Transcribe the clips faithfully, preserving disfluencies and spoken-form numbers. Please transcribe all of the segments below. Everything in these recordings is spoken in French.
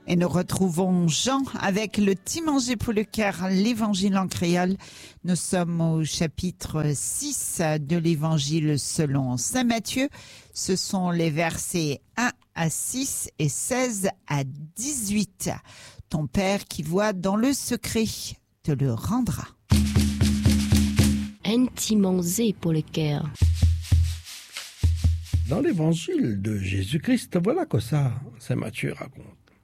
Et nous retrouvons Jean avec le petit manger pour le cœur, l'évangile en créole. Nous sommes au chapitre six de l'évangile selon saint Matthieu. Ce sont les versets un à six et seize à dix-huit. Ton Père qui voit dans le secret te le rendra. Un petit manger pour le cœur. Dans l'évangile de Jésus-Christ, voilà que ça, saint Matthieu raconte.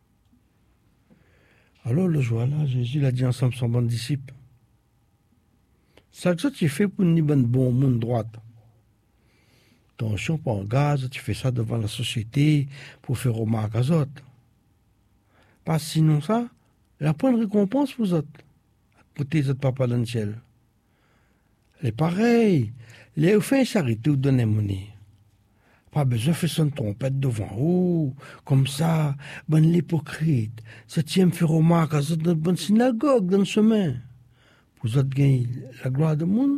Alors le jour-là, Jésus l'a dit ensemble son bon disciple. Ça que ça tu fais pour une bonne bon monde droite. Attention, pas en gaz, tu fais ça devant la société pour faire remarque aux autres. Parce que sinon ça, il y a pas de récompense pour vous autres. Pour tes autres papas dans le ciel. Et pareil, les fait charité ou donner monnaie. Pas besoin de faire son trompette devant vous, comme ça, bonne l'hypocrite. Ça tient faire remarque à notre bonne synagogue dans le chemin. Pour vous autres gagner la gloire du monde.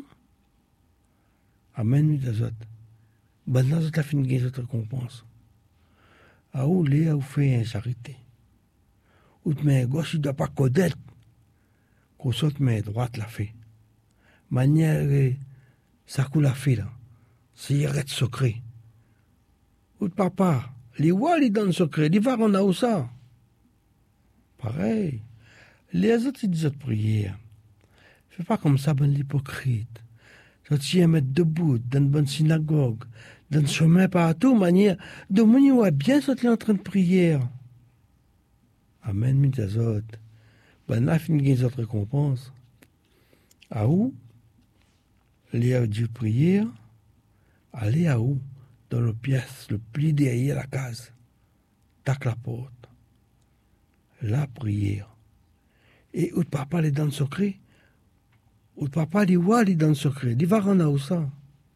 Amen, mes autres. Ben là, ça fait gagner cette récompense. À où les a fait une charité. Ou de main gauche, il ne doit pas connaître. Qu'on saute main droite la fait. Manière, ça coule la fait là. C'est y arrête secret. Ou de papa, les rois, ils donnent secret, les varons, on a où ça? Pareil. Les autres, ils disent prière. Fais pas comme ça, ben l'hypocrite. Ça tient à mettre debout, dans une bonne synagogue, dans le chemin partout, manière, de mon y bien, ça en train de prier. Amen, mes autres. Ben là, fin de autres récompenses. À où? Les a dit prière. Allez à où? Dans le pièce, le pli derrière la case. Tac la porte. La prière. Et où papa les dans le secret? Où papa les voit les dans le secret? Il va rendre où ça?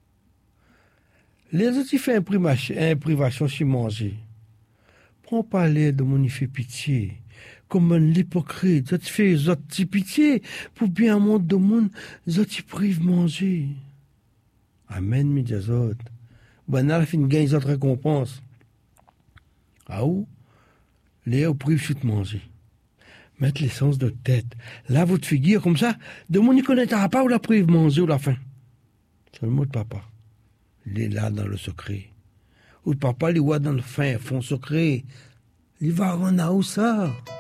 Les autres, ils font une privation si manger. Prends pas l'air de mon y fait pitié. Comme un hypocrite. Ça te fait les autres petits pitié. Pour bien un monde de monde, les autres, ils privent manger. Amen, mes autres. Ben, là, la fin de gagner les autres récompenses. Ah où? Les au prive de manger. Mettre l'essence de tête. Là, votre figure comme ça, de mon n'y connaîtra pas où la prive manger ou la faim. C'est le mot de papa. Il est là dans le secret. Ou de papa, il voit dans le fin, fond secret. Il va rendre à où ça?